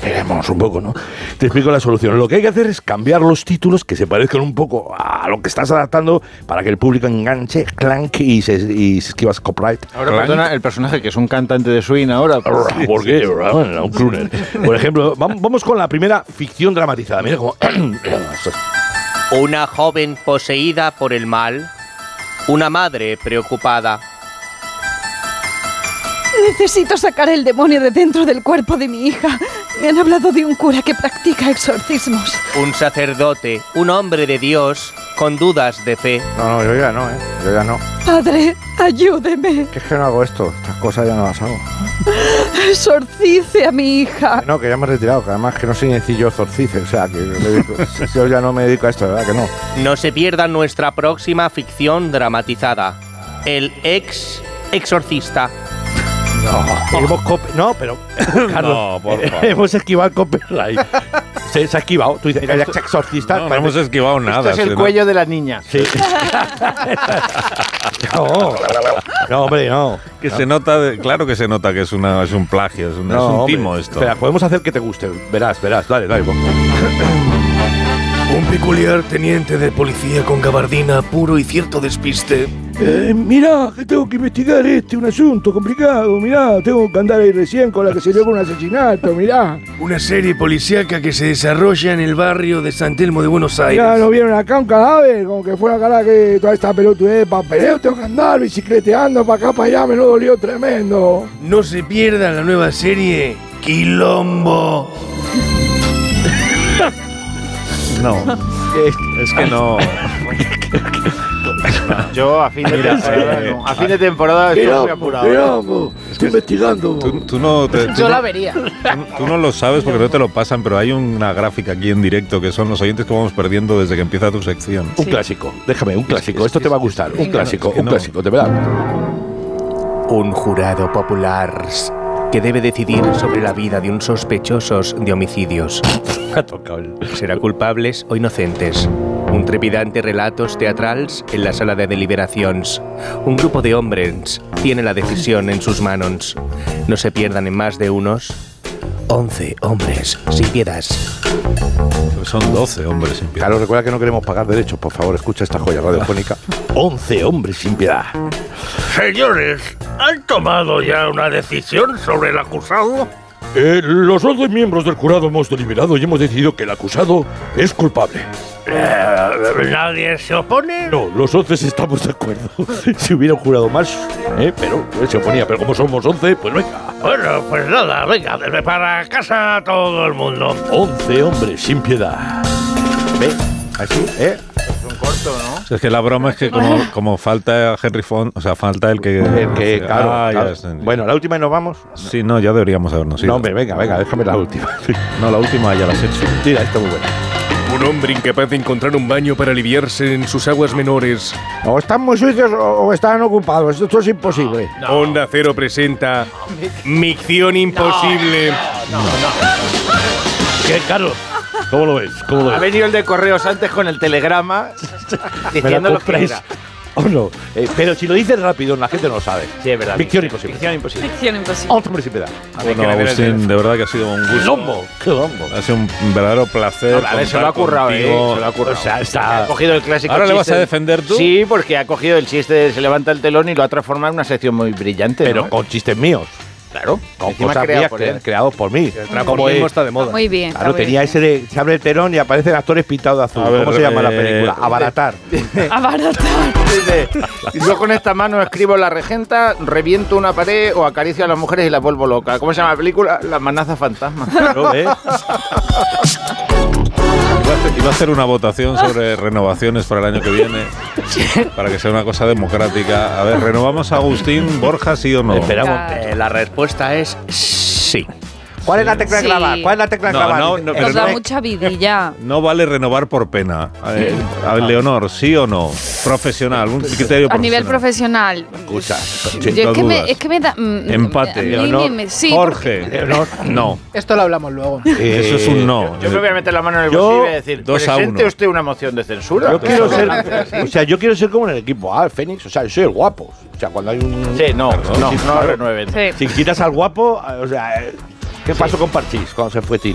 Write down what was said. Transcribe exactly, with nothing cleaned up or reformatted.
esperemos un poco, ¿no? Te explico la solución. Lo que hay que hacer es cambiar los títulos que se parezcan un poco a lo que estás adaptando para que el público enganche, clank y se, y se esquiva copyright. Ahora, perdona, el personaje que es un cantante de swing ahora. ¿Por, ¿por qué? Un crooner. Por ejemplo, vamos con la primera ficción dramatizada. Mira cómo... Una joven poseída por el mal, una madre preocupada. Necesito sacar el demonio de dentro del cuerpo de mi hija. Me han hablado de un cura que practica exorcismos. Un sacerdote, un hombre de Dios, con dudas de fe. No, no, yo ya no, ¿eh? Yo ya no. Padre, ayúdeme. Que es que no hago esto. Estas cosas ya no las hago. Exorcice a mi hija. No, que ya me he retirado, que además que no soy ni yo exorcice, o sea, que me dedico, yo ya no me dedico a esto, ¿verdad que no? No se pierdan nuestra próxima ficción dramatizada. El ex exorcista. No, hemos copi- no, pero Carlos, No, por favor. hemos esquivado el copyright. Se, se ha esquivado. Tú dices, el ex exorcista. No, no hemos esquivado nada. Esto es el sino- cuello de la niña. Sí. no, no, hombre, no. Que se nota, de- claro que se nota que es, una, es un plagio, es un, No, es un hombre. timo esto. Espera, podemos hacer que te guste. Verás, verás. Dale, dale. Un peculiar teniente de policía con gabardina, puro y cierto despiste. Eh, mira, que tengo que investigar este, un asunto complicado. Mirá, tengo que andar ahí recién con la que se dio con un asesinato, mirá. Una serie policíaca que se desarrolla en el barrio de San Telmo de Buenos Aires. Ya no vieron acá un cadáver, como que fuera cara que toda esta pelotudez de papeleo, tengo que andar bicicleteando para acá, para allá, me lo dolió tremendo. No se pierda la nueva serie Quilombo. No, es que no. Yo a fin de Mira, temporada, eh, no. A fin de temporada estoy muy apurado. Quilombo, estoy investigando. Tú, tú no, te- tú Yo no- la vería. Tú, tú no lo sabes porque no te lo pasan, pero hay una gráfica aquí en directo que son los oyentes que vamos perdiendo desde que empieza tu sección. Un clásico, déjame, un clásico, esto te va a gustar, un clásico, es que un no. clásico, de verdad. Un jurado popular que debe decidir sobre la vida de un sospechosos de homicidios. Ha tocado el... ¿Será culpables o inocentes? Un trepidante relatos teatrals en la sala de deliberaciones. Un grupo de hombres tiene la decisión en sus manos. No se pierdan en más de unos once hombres sin piedad. Son doce hombres sin piedad. Claro, recuerda que no queremos pagar derechos, por favor, escucha esta joya radiofónica. once hombres sin piedad. Señores, ¿han tomado ya una decisión sobre el acusado? Eh, los once miembros del jurado hemos deliberado y hemos decidido que el acusado es culpable. Eh, ¿Nadie se opone? No, los once estamos de acuerdo. Si hubiera un jurado más, eh, pero él se oponía, pero como somos once, pues venga. Bueno, pues nada, venga, desde para casa todo el mundo. once hombres sin piedad. ¿Ve? Así, ¿eh? Es un corto, ¿no? O sea, es que la broma es que como, como falta Henry Fond, o sea, falta el que... El que, claro, Ah, ya claro. está. Bueno, la última y nos vamos. Sí, no, ya deberíamos habernos ido. No, hombre, venga, venga, déjame la última. No, la última ya la has hecho. Tira, esto es muy bueno. Un hombre incapaz de encontrar un baño para aliviarse en sus aguas menores. O están muy sucios o, o están ocupados. Esto es imposible. Onda Cero presenta Micción Imposible. ¿Qué, Carlos? ¿Cómo lo ves? ¿Cómo lo Ha ves? venido el de correos antes con el telegrama diciendo lo que compráis? era. ¿O no? Eh, pero si lo dices rápido, la gente no lo sabe. Sí, es verdad. Ficción imposible. Ficción imposible. Ficción imposible. once hombres sin piedad. Bueno, Agustín, de verdad que ha sido un gusto. Quilombo, quilombo. Ha sido un verdadero placer. A ver, se lo ha contar currado, contigo. eh. Se lo ha currado. O sea, está- Ha cogido el clásico ¿Ahora le vas chiste- a defender tú? Sí, porque ha cogido el chiste de se levanta el telón y lo ha transformado en una sección muy brillante. Pero ¿no? con chistes míos. Claro, Con encima cosas creado mías por cre- él. creados por mí. El Como transformismo es- está de moda. Muy bien. Claro, está tenía bien. ese de se abre el telón y aparecen actores pintados de azul. A ver, ¿Cómo se llama la eh, película? Abaratar. Abaratar. Dice, yo con esta mano escribo la regenta, reviento una pared o acaricio a las mujeres y las vuelvo loca. ¿Cómo se llama la película? La amenaza fantasma. Claro, ¿eh? Iba a hacer- Iba a hacer una votación sobre renovaciones para el año que viene, para que sea una cosa democrática. A ver, ¿renovamos a Agustín Borja, sí o no? Esperamos. Eh, la respuesta es sí. ¿Cuál es la tecla de Sí. clavar? ¿Cuál es la tecla de No, clavar? no, no, pero Nos da no- mucha vidilla. No vale renovar por pena. Eh, a ver, Leonor, ¿sí o no? Profesional, un criterio A nivel profesional. profesional. Escucha. Yo no es, que me, dudas. es que me da. mm, Empate. a mí Leonor, me- me- sí, Jorge, Leonor. no. Esto lo hablamos luego. Eh, Eso es un no. Yo me voy a meter la mano en el Yo- bolsillo y voy a decir, dos a presente uno. usted una moción de censura. Yo quiero ser, o sea, yo quiero ser como en el equipo A, el Fénix, o sea, yo soy el guapo. O sea, cuando hay un Sí, no, no, no, Sí, no claro. renueven. Sí. Si quitas al guapo, o sea, ¿qué pasó con Parchís cuando se fue Tino?